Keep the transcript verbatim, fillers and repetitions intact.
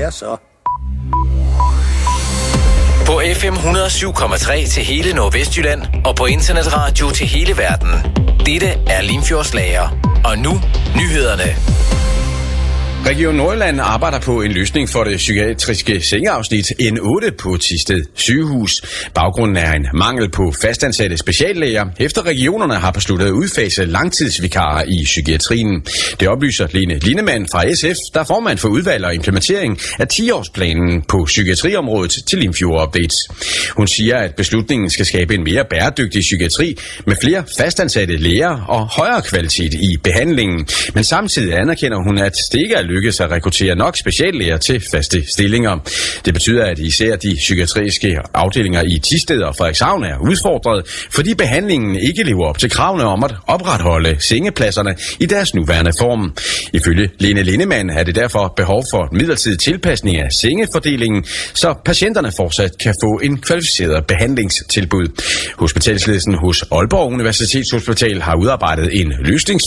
være så. På F M et hundrede og syv komma tre til hele Nordvestjylland og på internetradio til hele verden. Dette er Limfjords Lager. Og nu nyhederne. Region Nordjylland arbejder på en løsning for det psykiatriske sengeafsnit N otte på Thisted sygehus. Baggrunden er en mangel på fastansatte speciallæger, efter regionerne har besluttet at udfase langtidsvikarer i psykiatrien. Det oplyser Lene Lindemann fra S F, der er formand for udvalg og implementering af ti-årsplanen på psykiatriområdet til Limfjord Updates. Hun siger, at beslutningen skal skabe en mere bæredygtig psykiatri med flere fastansatte læger og højere kvalitet i behandlingen. Men samtidig anerkender hun, at det ikke er lykkes at rekruttere nok speciallæger til faste stillinger. Det betyder, at især de psykiatriske afdelinger i Thisted og Frederikshavn er udfordret, fordi behandlingen ikke lever op til kravene om at opretholde sengepladserne i deres nuværende form. Ifølge Lene Lindemann er det derfor behov for midlertidig tilpasning af sengefordelingen, så patienterne fortsat kan få en kvalificeret behandlingstilbud. Hospitalsledelsen hos Aalborg Universitetshospital har udarbejdet en løsning